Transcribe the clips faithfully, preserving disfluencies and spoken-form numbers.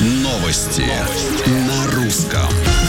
Новости на русском.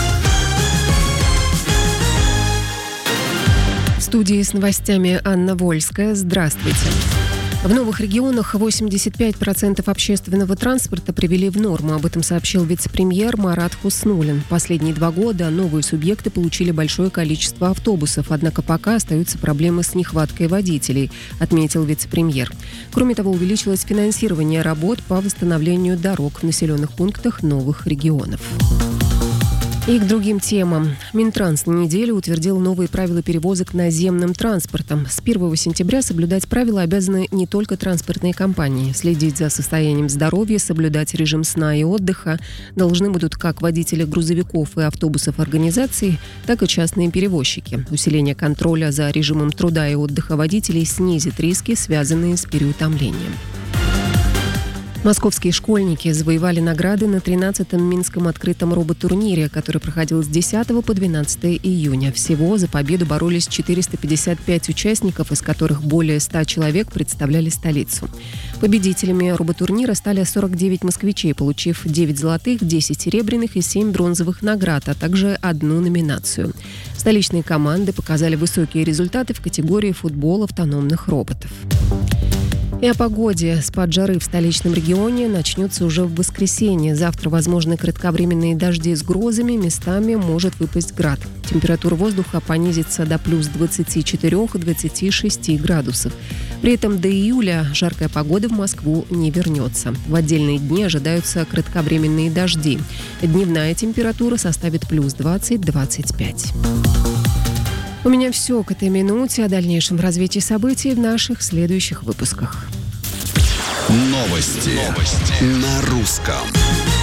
В студии с новостями Анна Вольская. Здравствуйте. В новых регионах восемьдесят пять процентов общественного транспорта привели в норму. Об этом сообщил вице-премьер Марат Хуснуллин. Последние два года новые субъекты получили большое количество автобусов, однако пока остаются проблемы с нехваткой водителей, отметил вице-премьер. Кроме того, увеличилось финансирование работ по восстановлению дорог в населенных пунктах новых регионов. И к другим темам. Минтранс на неделю утвердил новые правила перевозок наземным транспортом. С первого сентября соблюдать правила обязаны не только транспортные компании. Следить за состоянием здоровья, соблюдать режим сна и отдыха должны будут как водители грузовиков и автобусов организаций, так и частные перевозчики. Усиление контроля за режимом труда и отдыха водителей снизит риски, связанные с переутомлением. Московские школьники завоевали награды на тринадцатом Минском открытом робот-турнире, который проходил с десятого по двенадцатое июня. Всего за победу боролись четыреста пятьдесят пять участников, из которых более ста человек представляли столицу. Победителями робот-турнира стали сорок девять москвичей, получив девять золотых, десять серебряных и семь бронзовых наград, а также одну номинацию. Столичные команды показали высокие результаты в категории футбол автономных роботов. И о погоде. Спад жары в столичном регионе начнется уже в воскресенье. Завтра возможны кратковременные дожди с грозами, местами может выпасть град. Температура воздуха понизится до плюс двадцати четырёх - двадцати шести градусов. При этом до июля жаркая погода в Москву не вернется. В отдельные дни ожидаются кратковременные дожди. Дневная температура составит плюс двадцать - двадцать пять. У меня все к этой минуте. О дальнейшем развитии событий в наших следующих выпусках. Новости, Новости. на русском.